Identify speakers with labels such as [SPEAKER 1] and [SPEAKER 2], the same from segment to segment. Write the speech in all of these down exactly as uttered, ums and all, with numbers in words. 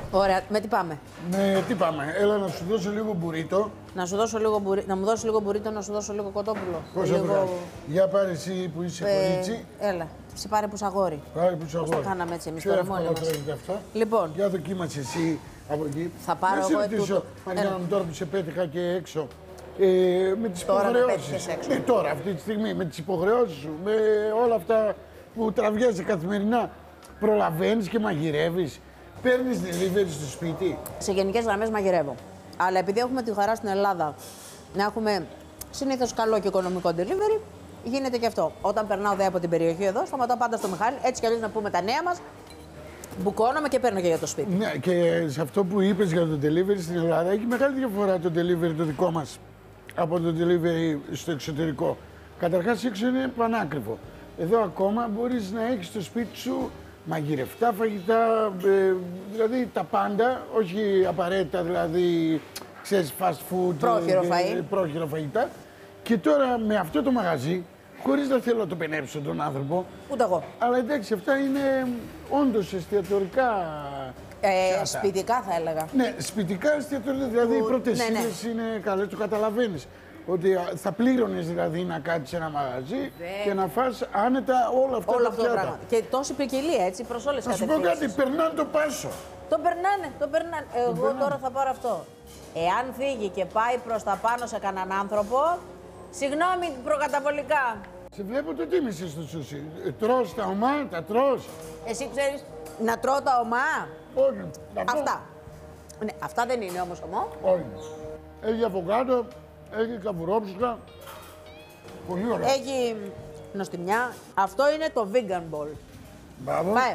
[SPEAKER 1] Ωραία, με τι πάμε.
[SPEAKER 2] Με τι πάμε, έλα να σου δώσω λίγο μπουρίτο.
[SPEAKER 1] Να, σου δώσω λίγο μπουρί... να μου δώσει λίγο μπουρίτο, να σου δώσω λίγο κοτόπουλο.
[SPEAKER 2] Πόσα
[SPEAKER 1] λίγο...
[SPEAKER 2] λίγο... Για πάρε εσύ που είσαι
[SPEAKER 1] ε,
[SPEAKER 2] κορίτσι.
[SPEAKER 1] Έλα, σε πάρε που αγόρι.
[SPEAKER 2] Πάρε που αγόρι.
[SPEAKER 1] Πώς τα κάναμε έτσι εμείς
[SPEAKER 2] Πιο
[SPEAKER 1] τώρα
[SPEAKER 2] εύκολα
[SPEAKER 1] μόνοι μας.
[SPEAKER 2] τρώγεται αυτά.
[SPEAKER 1] Λοιπόν.
[SPEAKER 2] Για δοκίμασε εσύ από εκεί.
[SPEAKER 1] Θα πάρω
[SPEAKER 2] να
[SPEAKER 1] εγώ
[SPEAKER 2] σε ρωτήσω,
[SPEAKER 1] ετούτο.
[SPEAKER 2] Μαριάννα μου, τώρα που σε πέτυχα και έξω. Ε, με τις υποχρεώσεις. Ναι, τώρα, αυτή τη στιγμή, με τις υποχρεώσεις σου, με όλα αυτά που τραβιάζει καθημερινά, προλαβαίνεις και μαγειρεύεις. Παίρνεις delivery στο σπίτι.
[SPEAKER 1] Σε γενικές γραμμές μαγειρεύω. Αλλά επειδή έχουμε τη χαρά στην Ελλάδα να έχουμε συνήθως καλό και οικονομικό delivery, γίνεται και αυτό. Όταν περνάω δε από την περιοχή εδώ, σταματάω πάντα στο Μιχάλη, έτσι κι αλλιώς να πούμε τα νέα μας. Μπουκώνομαι και παίρνω και για το σπίτι.
[SPEAKER 2] Ναι, και σε αυτό που είπες για το delivery στην Ελλάδα, έχει μεγάλη διαφορά το delivery το δικό μας από το delivery στο εξωτερικό. Καταρχάς, έξω είναι πανάκριβο. Εδώ ακόμα μπορείς να έχεις στο σπίτι σου μαγειρευτά φαγητά, ε, δηλαδή τα πάντα, όχι απαραίτητα δηλαδή, ξέρεις, fast food,
[SPEAKER 1] πρόχειρο,
[SPEAKER 2] ε, πρόχειρο φαγητά. Και τώρα με αυτό το μαγαζί, χωρίς να θέλω να το πενέψω τον άνθρωπο,
[SPEAKER 1] ούτε εγώ.
[SPEAKER 2] Αλλά εντάξει, αυτά είναι όντως εστιατορικά.
[SPEAKER 1] Ε, σπιτικά θα έλεγα.
[SPEAKER 2] Ναι, σπιτικά εστιατορικά, δηλαδή οι πρώτες
[SPEAKER 1] ναι, ναι.
[SPEAKER 2] ύλες είναι καλές, το καταλαβαίνεις. Ότι θα πλήρωνες δηλαδή να κάτσεις σε ένα μαγαζί Δε. και να φας άνετα όλα αυτά
[SPEAKER 1] όλα
[SPEAKER 2] τα
[SPEAKER 1] αυτό
[SPEAKER 2] πιάτα.
[SPEAKER 1] Πράγμα. Και τόση ποικιλία έτσι προς όλες τις κατευθύνσεις.
[SPEAKER 2] Να σου πω κάτι, περνάνε το πάσο.
[SPEAKER 1] Το περνάνε, το περνάνε. Εγώ
[SPEAKER 2] το περνάνε.
[SPEAKER 1] Τώρα θα πάρω αυτό. Εάν φύγει και πάει προς τα πάνω σε κανέναν άνθρωπο, συγγνώμη προκαταβολικά.
[SPEAKER 2] Σε βλέπω το τίμησε στο σούσι. Τρως τα ομά, τα τρως.
[SPEAKER 1] Εσύ ξέρεις να τρώω τα ομά.
[SPEAKER 2] Όχι.
[SPEAKER 1] Αυτά. Ναι, αυτά δεν είναι όμως ομό.
[SPEAKER 2] Όχι. Έχει αβοκάντο, έχει καβουρόψυχα. Πολύ ωραία.
[SPEAKER 1] Έχει νοστιμιά. Αυτό είναι το vegan bowl.
[SPEAKER 2] Μπράβο.
[SPEAKER 1] Πάει.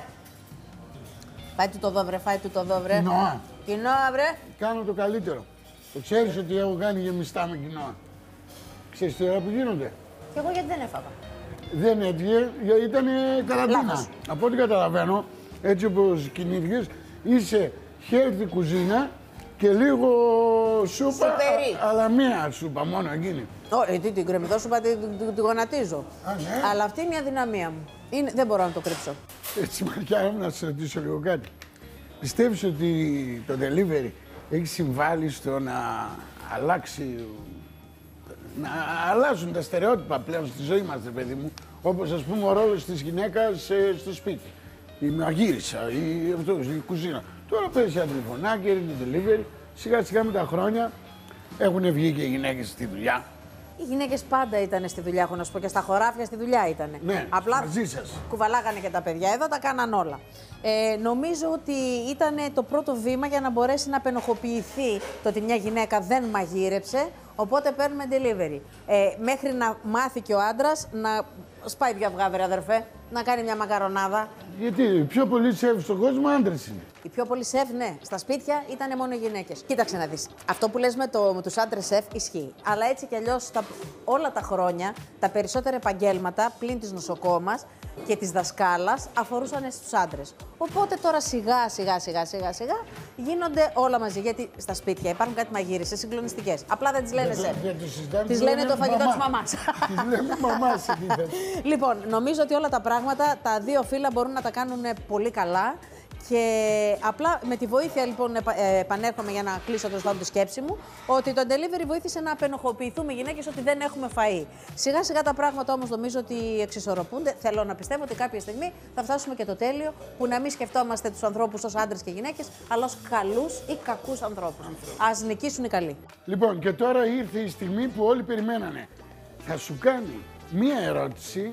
[SPEAKER 1] Πάει του το δω βρε, φάει του το δω βρε.
[SPEAKER 2] Κοινόα.
[SPEAKER 1] Κοινόα βρε.
[SPEAKER 2] Κάνω το καλύτερο. Το ξέρεις ότι έχω κάνει γεμιστά με κοινόα. Ξέρεις τώρα που γίνονται.
[SPEAKER 1] Και εγώ γιατί δεν έφαγα.
[SPEAKER 2] Δεν έτυχε, γιατί ήταν καραντίνα. Από ό,τι καταλαβαίνω, έτσι όπως κινήθηκες, είσαι healthy κουζίνα και λίγο σούπα, α, αλλά μία σούπα μόνο εκείνη.
[SPEAKER 1] Όχι, τι την κρεμμυδό σούπα τη, τη, τη γονατίζω.
[SPEAKER 2] Α, ναι.
[SPEAKER 1] Αλλά αυτή είναι η αδυναμία μου. Είναι, δεν μπορώ να το κρύψω.
[SPEAKER 2] Έτσι, Μαριάννα μου, να σε ρωτήσω λίγο κάτι. Πιστεύεις ότι το delivery έχει συμβάλει στο να αλλάξει, να αλλάζουν τα στερεότυπα πλέον στη ζωή μας, παιδί μου, όπως ας πούμε ο ρόλος της γυναίκας ε, στο σπίτι. Η μαγείρισα, η, αυτό, η κουζίνα. Τώρα παίζει ένα τηλεφωνάκι, είναι το delivery. Σιγά σιγά με τα χρόνια έχουν βγει και οι γυναίκες στη δουλειά.
[SPEAKER 1] Οι γυναίκες πάντα ήταν στη δουλειά, έχω να σου πω, και στα χωράφια στη δουλειά ήταν.
[SPEAKER 2] Ναι,
[SPEAKER 1] απλά
[SPEAKER 2] μαζί σας.
[SPEAKER 1] Κουβαλάγανε και τα παιδιά, εδώ τα κάναν όλα. Ε, νομίζω ότι ήταν το πρώτο βήμα για να μπορέσει να απενοχοποιηθεί το ότι μια γυναίκα δεν μαγείρεψε, οπότε παίρνουμε delivery. Ε, μέχρι να μάθει και ο άντρας να σπάει δύο αυγά, βρε αδερφέ, να κάνει μια μακαρονάδα.
[SPEAKER 2] Γιατί οι πιο πολλοί σεφ στον κόσμο άντρες είναι.
[SPEAKER 1] Οι πιο πολλοί σεφ, ναι, στα σπίτια ήταν μόνο οι γυναίκες. Κοίταξε να δεις. Αυτό που λες με, το, με τους άντρες σεφ ισχύει. Αλλά έτσι κι αλλιώς τα, όλα τα χρόνια τα περισσότερα επαγγέλματα πλην της νοσοκόμας και της δασκάλας αφορούσαν στους άντρες. Οπότε τώρα σιγά σιγά σιγά σιγά σιγά γίνονται όλα μαζί. Γιατί στα σπίτια υπάρχουν κάτι μαγείρισες συγκλονιστικές. Απλά δεν τις λένε σεφ. Τις λένε το φαγητό της μαμάς.
[SPEAKER 2] Τις λένε μαμάς.
[SPEAKER 1] Λοιπόν, νομίζω ότι όλα τα πράγματα τα δύο φύλλα μπορούν να τα κάνουν πολύ καλά. Και απλά με τη βοήθεια, λοιπόν, επανέρχομαι για να κλείσω το πάντων τη σκέψη μου, ότι το delivery βοήθησε να απενοχοποιηθούμε οι γυναίκες ότι δεν έχουμε φαΐ. Σιγά σιγά τα πράγματα όμως νομίζω ότι εξισορροπούνται. Θέλω να πιστεύω ότι κάποια στιγμή θα φτάσουμε και το τέλειο που να μην σκεφτόμαστε τους ανθρώπους ως άντρες και γυναίκες, αλλά ως καλούς ή κακούς ανθρώπους. Ας νικήσουν οι καλοί.
[SPEAKER 2] Λοιπόν, και τώρα ήρθε η στιγμή που όλοι περιμένανε. Θα σου κάνει μία ερώτηση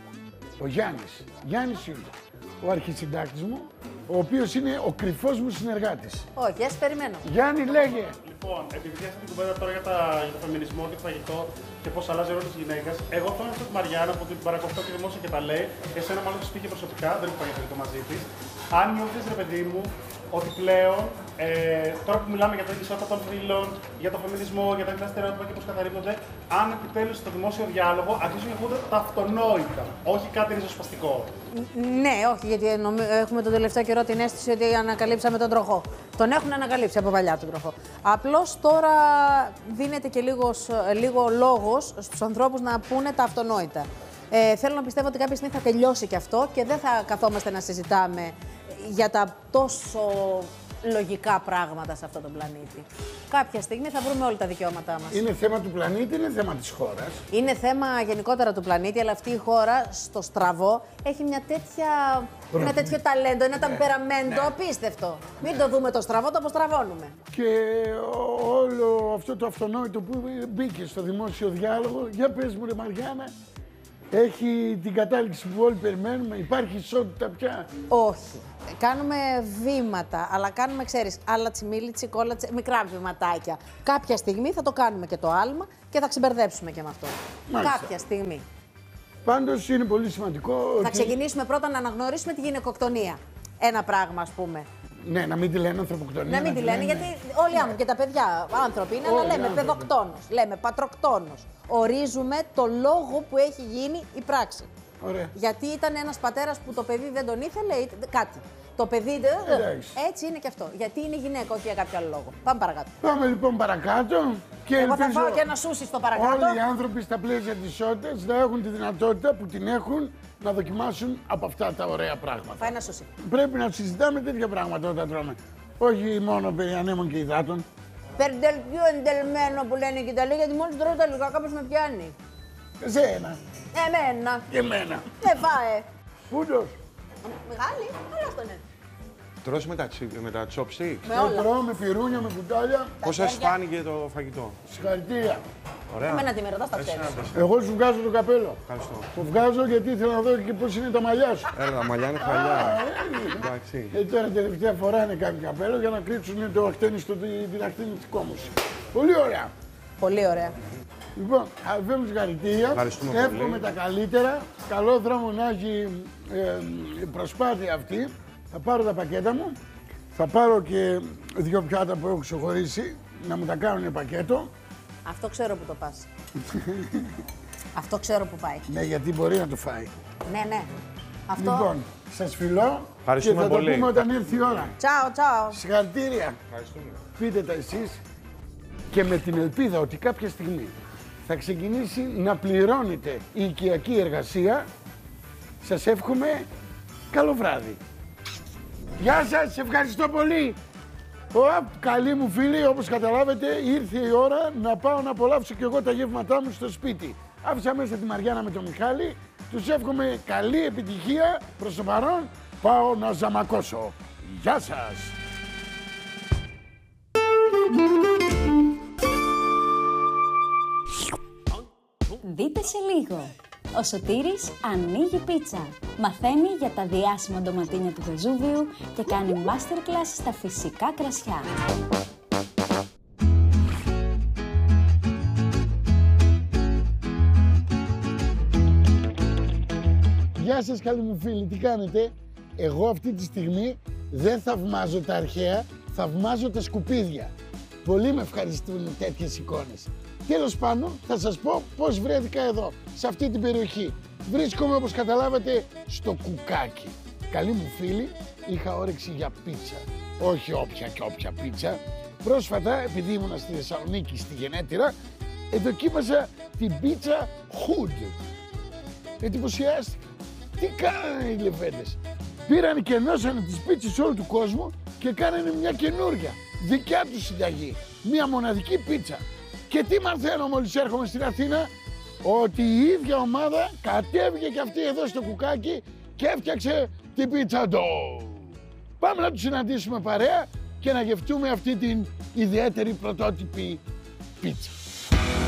[SPEAKER 2] ο Γιάννης. Γιάννης είναι ο αρχισυντάκτης μου, ο οποίος είναι ο κρυφός μου συνεργάτης.
[SPEAKER 1] Όχι, ας περιμένω.
[SPEAKER 2] Γιάννη, λέγε.
[SPEAKER 3] Λοιπόν, επειδή αυτή την κουβέντα τώρα για, τα, για το φεμινισμό και το φαγητό και πώς αλλάζει ο ρόλος της γυναίκας, εγώ θέλω να πω τη Μαριάννα που την παρακολουθώ και δημόσια και τα λέει, εσένα μάλλον της πήγε προσωπικά, δεν έχω πάει για φαγητό μαζί της. Αν νιώθεις, ρε παιδί μου, ότι πλέον ε, τώρα που μιλάμε για την ισότητα των φύλων, για το φεμινισμό, για τα ίδια στερεότυπα και πώς καθαρίζονται, αν επιτέλους στο δημόσιο διάλογο αρχίζουν να ακούγονται τα αυτονόητα, όχι κάτι ριζοσπαστικό.
[SPEAKER 1] Ναι, όχι, γιατί έχουμε τον τελευταίο καιρό την αίσθηση ότι ανακαλύψαμε τον τροχό. Τον έχουν ανακαλύψει από παλιά τον τροχό. Απλώς τώρα δίνεται και λίγος, λίγο λόγος στους ανθρώπους να πούνε τα αυτονόητα. Ε, θέλω να πιστεύω ότι κάποια στιγμή θα τελειώσει και αυτό και δεν θα καθόμαστε να συζητάμε για τα τόσο λογικά πράγματα σε αυτόν τον πλανήτη. Κάποια στιγμή θα βρούμε όλα τα δικαιώματά μας.
[SPEAKER 2] Είναι θέμα του πλανήτη, είναι θέμα της χώρας.
[SPEAKER 1] Είναι θέμα γενικότερα του πλανήτη, αλλά αυτή η χώρα στο στραβό έχει μια τέτοια, ένα τέτοιο ταλέντο, ένα ταμπεραμέντο απίστευτο. Μην το δούμε το στραβό, το αποστραβώνουμε.
[SPEAKER 2] Και όλο αυτό το αυτονόητο που μπήκε στο δημόσιο διάλογο, για πες μου ρε Μαριάννα, έχει την κατάληξη που όλοι περιμένουμε, υπάρχει ισότητα πια?
[SPEAKER 1] Όχι. Κάνουμε βήματα, αλλά κάνουμε, ξέρεις, άλλα τσιμίλι, τσικόλα, τσι... μικρά βηματάκια. Κάποια στιγμή θα το κάνουμε και το άλμα και θα ξεμπερδέψουμε και με αυτό.
[SPEAKER 2] Μάλιστα.
[SPEAKER 1] Κάποια στιγμή.
[SPEAKER 2] Πάντως είναι πολύ σημαντικό
[SPEAKER 1] Θα
[SPEAKER 2] ότι...
[SPEAKER 1] ξεκινήσουμε πρώτα να αναγνωρίσουμε τη γυναικοκτονία. Ένα πράγμα, ας πούμε.
[SPEAKER 2] Ναι, να μην τη λένε ανθρωποκτονία.
[SPEAKER 1] Να μην τη λένε, γιατί όλοι οι άνθρωποι και τα παιδιά άνθρωποι είναι, αλλά λέμε παιδοκτόνος, λέμε πατροκτόνος. Ορίζουμε το λόγο που έχει γίνει η πράξη.
[SPEAKER 2] Ωραία.
[SPEAKER 1] Γιατί ήταν ένας πατέρας που το παιδί δεν τον ήθελε ή κάτι. Το παιδί.
[SPEAKER 2] Εντάξει.
[SPEAKER 1] Έτσι είναι και αυτό. Γιατί είναι γυναίκα, όχι για κάποιο άλλο λόγο. Πάμε παρακάτω.
[SPEAKER 2] Πάμε λοιπόν παρακάτω. Και
[SPEAKER 1] Εγώ θα
[SPEAKER 2] ελπίζω
[SPEAKER 1] φάω και ένα σούσι στο παρακάτω.
[SPEAKER 2] όλοι οι άνθρωποι στα πλαίσια της ισότητας να έχουν τη δυνατότητα που την έχουν να δοκιμάσουν από αυτά τα ωραία πράγματα.
[SPEAKER 1] Φάει ένα σούσι.
[SPEAKER 2] Πρέπει να συζητάμε τέτοια πράγματα όταν τρώμε. Όχι μόνο περί ανέμων και υδάτων.
[SPEAKER 1] Περντελτιού εντελμένο που λένε και τα λέει, γιατί μόλις τρώω τα λιγά κάποιος με πιάνει.
[SPEAKER 2] Εσένα.
[SPEAKER 1] Εμένα.
[SPEAKER 2] Και εμένα.
[SPEAKER 1] Δεν φάε.
[SPEAKER 2] Πούντος.
[SPEAKER 1] Μεγάλη, αλλά αυτό είναι.
[SPEAKER 4] Τρως με τα, τσι- με τα chopsticks.
[SPEAKER 1] Με
[SPEAKER 2] Εγώ
[SPEAKER 1] όλα.
[SPEAKER 2] τρώω με πυρούνια, με κουτάλια.
[SPEAKER 4] Πώς σας
[SPEAKER 1] χέρια.
[SPEAKER 4] φάνηκε το φαγητό?
[SPEAKER 2] Συγχαρητήρια.
[SPEAKER 4] Ωραία.
[SPEAKER 1] Εμένα τι με ρωτάς, τα
[SPEAKER 4] Εσύ
[SPEAKER 1] ξέρεις.
[SPEAKER 4] άντε, εσύ.
[SPEAKER 2] Εγώ σου βγάζω το καπέλο.
[SPEAKER 4] Ευχαριστώ.
[SPEAKER 2] Το βγάζω γιατί ήθελα να δω και πώς είναι τα μαλλιά σου.
[SPEAKER 4] Έλα, τα μαλλιά είναι χαλιά. Εντάξει.
[SPEAKER 2] Γιατί τώρα τελευταία φορά είναι κάνει καπέλο για να κρύψουν το αχτένι στο την αχτένι της κόμμους. Πολύ ωραία.
[SPEAKER 1] Πολύ ωραία.
[SPEAKER 2] Λοιπόν, αδελφέ μου συγχαρητήρια.
[SPEAKER 4] Ευχαριστούμε
[SPEAKER 2] Εύχομαι
[SPEAKER 4] πολύ.
[SPEAKER 2] τα καλύτερα. Καλό δρόμο να έχει ε, η προσπάθεια αυτή. Θα πάρω τα πακέτα μου. Θα πάρω και δύο πιάτα που έχω ξεχωρίσει να μου τα κάνουν πακέτο.
[SPEAKER 1] Αυτό ξέρω που το πας. Αυτό ξέρω που πάει.
[SPEAKER 2] Ναι, γιατί μπορεί να το φάει.
[SPEAKER 1] Ναι, ναι. Αυτό.
[SPEAKER 2] Λοιπόν, σας φιλώ και
[SPEAKER 4] Ευχαριστούμε
[SPEAKER 2] θα
[SPEAKER 4] πολύ.
[SPEAKER 2] το πούμε όταν έρθει η ώρα.
[SPEAKER 1] Τσάω, τσάω.
[SPEAKER 2] Συγχαρητήρια.
[SPEAKER 4] Ευχαριστούμε.
[SPEAKER 2] Πείτε τα εσείς και με την ελπίδα ότι κάποια στιγμή θα ξεκινήσει να πληρώνετε η οικιακή εργασία. Σας εύχομαι καλό βράδυ. Γεια σας, ευχαριστώ πολύ. Ω, καλοί μου φίλοι, όπως καταλάβετε, ήρθε η ώρα να πάω να απολαύσω και εγώ τα γεύματά μου στο σπίτι. Άφησα μέσα τη Μαριάννα με τον Μιχάλη. Τους εύχομαι καλή επιτυχία. Προς το παρόν, πάω να ζαμακώσω. Γεια σας.
[SPEAKER 5] Δείτε σε λίγο. Ο Σωτήρης ανοίγει πίτσα. Μαθαίνει για τα διάσημα ντοματίνια του Βεζούβιου και κάνει masterclass στα φυσικά κρασιά.
[SPEAKER 2] Γεια σας καλοί μου φίλοι, τι κάνετε? Εγώ αυτή τη στιγμή δεν θαυμάζω τα αρχαία, θαυμάζω τα σκουπίδια. Πολύ με ευχαριστούν τέτοιες εικόνες. Τέλος πάντων, θα σας πω πώς βρέθηκα εδώ, σε αυτή την περιοχή. Βρίσκομαι, όπως καταλάβατε, στο Κουκάκι. Καλοί μου φίλοι, είχα όρεξη για πίτσα. Όχι όποια και όποια πίτσα. Πρόσφατα, επειδή ήμουνα στη Θεσσαλονίκη, στη Γενέτειρα, δοκίμασα την πίτσα Hood. Εντυπωσιάστηκα. Τι κάνανε οι λεβέντες? Πήραν και ενώσανε τις πίτσες όλου του κόσμου και κάνανε μια καινούρια, δικιά τους συνταγή. Μια μοναδική πίτσα. Και τι μαθαίνω μόλις έρχομαι στην Αθήνα? Ότι η ίδια ομάδα κατέβηκε και αυτή εδώ στο Κουκάκι και έφτιαξε την πίτσα ντο. Πάμε να τους συναντήσουμε παρέα και να γευτούμε αυτή την ιδιαίτερη πρωτότυπη πίτσα.